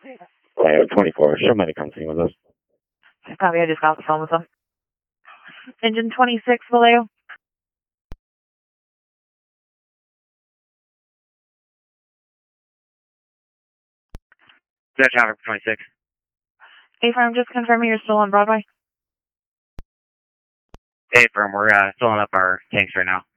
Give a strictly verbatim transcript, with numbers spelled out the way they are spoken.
Vallejo twenty-four, somebody come see with us. Copy, I just got the phone with them. Engine twenty-six, Vallejo. Is that traffic for twenty-six? A-Firm, just confirming you're still on Broadway. A-Firm, we're uh, filling up our tanks right now.